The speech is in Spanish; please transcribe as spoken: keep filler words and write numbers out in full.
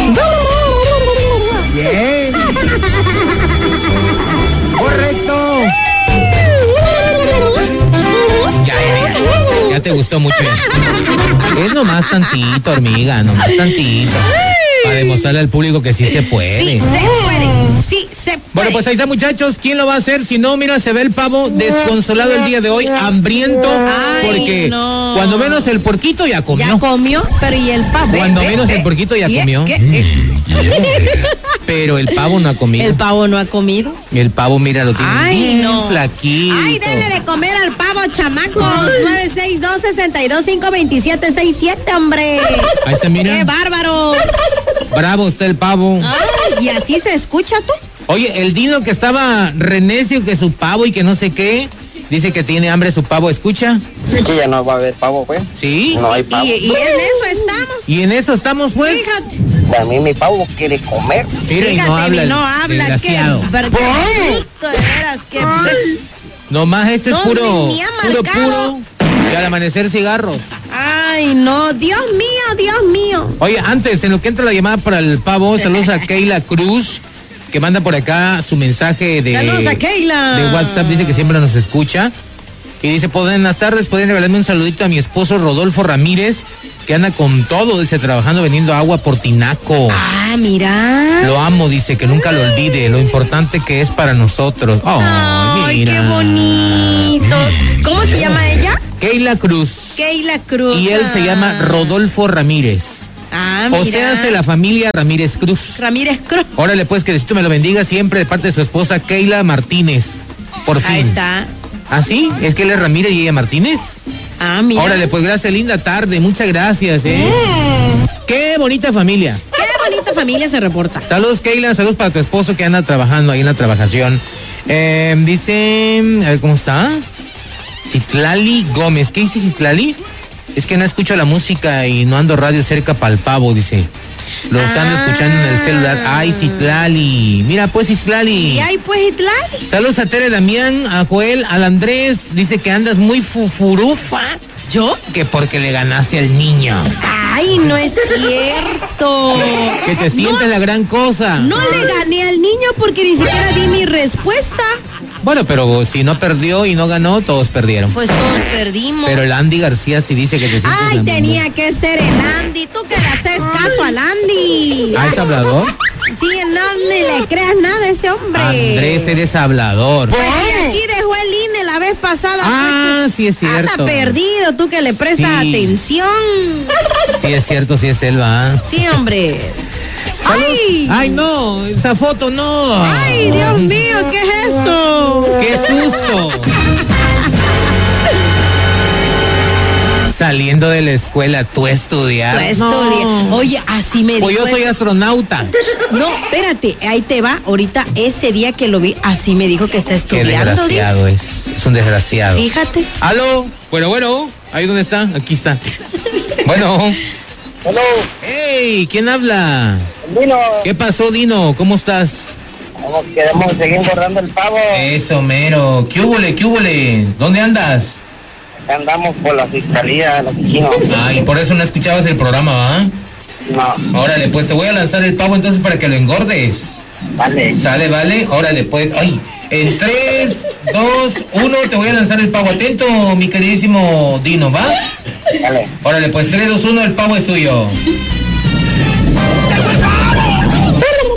Bien. Correcto. Ya, ya, ya. Ya te gustó mucho. Ya. Es nomás tantito, hormiga, nomás tantito. Para demostrarle al público que sí se puede. Sí se puede, sí se puede. Bueno, pues ahí está, muchachos. ¿Quién lo va a hacer? Si no, mira, se ve el pavo desconsolado el día de hoy, hambriento. Ay, porque no. cuando menos el porquito ya comió. Ya comió, pero ¿y el pavo? Cuando Ve, menos ve, el porquito ya ¿qué? comió. ¿Qué? Pero el pavo no ha comido. El pavo no ha comido. El pavo, mira, lo tiene Ay, bien no. flaquito. Ay, denle de comer al pavo, chamacos. nueve seis dos, seis dos cinco, dos siete seis siete, hombre. Ahí se mira. ¡Qué bárbaro! Bravo está el pavo. Ay, ¿y así se escucha tú? Oye, el Dino que estaba renecio que su pavo y que no sé qué, dice que tiene hambre su pavo, ¿escucha? Que ya no va a haber pavo, pues. Sí. No hay pavo. Y, y en eso estamos. Y en eso estamos, pues. Fíjate. A mí mi pavo quiere comer. Mira, y no Fíjate, habla. ni el no habla. Qué desgraciado. bruto, de veras, qué Nomás este es No, puro, ni- ni ha puro, marcado. puro. Y al amanecer cigarros. Ay, no, Dios mío, Dios mío. Oye, antes, en lo que entra la llamada para el pavo, saludos a Keila Cruz, que manda por acá su mensaje de... Saludos a Keila. De WhatsApp, dice que siempre nos escucha. Y dice, buenas tardes, pueden regalarme un saludito a mi esposo Rodolfo Ramírez, que anda con todo, dice, trabajando, vendiendo agua por Tinaco. Ah, mira. Lo amo, dice, que nunca lo olvide, lo importante que es para nosotros. Oh, Ay, mira. qué bonito. ¿Cómo se llama ella? Keila Cruz. Keila Cruz. Y él se llama Rodolfo. Rodolfo Ramírez. Ah, O mira. sea, hace la familia Ramírez Cruz. Ramírez Cruz. Órale, pues, que Diosito me lo bendiga siempre de parte de su esposa Keila Martínez. Por fin. Ahí está. ¿Ah, sí? ¿Es que él es Ramírez y ella Martínez? Ah, mira. Órale, pues, gracias, linda tarde. Muchas gracias, ¿eh? Mm. Qué bonita familia. Qué bonita familia se reporta. Saludos, Keila. Saludos para tu esposo que anda trabajando ahí en la trabajación. Eh, dice... A ver, ¿cómo está? Citlali Gómez. ¿Qué dice Citlali? Es que no escucho la música y no ando radio cerca para el pavo, dice. Lo están Ah. escuchando en el celular. Ay, Citlali. Mira, pues, Citlali. Y ahí pues Itlali. Saludos a Tere Damián, a Joel, al Andrés. Dice que andas muy fufurufa. ¿Yo? Que porque le ganaste al niño. Ay, no es cierto. Que te sientes la gran cosa. No le gané al niño porque ni siquiera di mi respuesta. Bueno, pero si no perdió y no ganó, todos perdieron. Pues todos perdimos. Pero el Andy García sí dice que te sientes Ay, la tenía que ser el Andy. Tú que le haces caso al Andy. ¿Ah, es hablador? Sí, no ni le creas nada a ese hombre. Andrés, eres hablador. Pues y aquí dejó el I N E la vez pasada. Ah, sí es Anda cierto. perdido, tú que le prestas Sí. atención. Sí es cierto, sí es él, va. Sí, hombre. ¡Ay! Ay, no, esa foto no. ¡Ay, Dios mío! ¿Qué es eso? ¡Qué susto! Saliendo de la escuela, tú estudiar. Tú estudias. No. Oye, así me Pues dijo. yo soy ese- astronauta. No, espérate, ahí te va. Ahorita, ese día que lo vi, así me dijo que está Qué estudiando. desgraciado es. Es un desgraciado. dice. Fíjate. ¿Aló? Bueno, bueno. ¿Ahí dónde está? Aquí está. Bueno. Hello, Hey, ¿quién habla? Dino. ¿Qué pasó, Dino? ¿Cómo estás? Vamos, queremos seguir engordando el pavo. Eso, mero. ¿Qué húbole, qué húbole? ¿Dónde andas? Andamos por la fiscalía, los vecinos. Ay, por eso no escuchabas el programa, ¿va? No, Órale, pues te voy a lanzar el pavo entonces para que lo engordes. vale. Sale, vale. Órale, pues. Ay, en tres, dos, uno, te voy a lanzar el pavo. Atento, mi queridísimo Dino, ¿va? Vale. Órale, pues tres, dos, uno, el pavo es tuyo.